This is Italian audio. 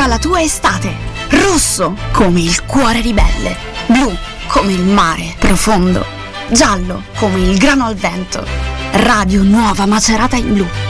sarà la tua estate. Rosso come il cuore ribelle, blu come il mare profondo, giallo come il grano al vento. Radio Nuova Macerata in blu.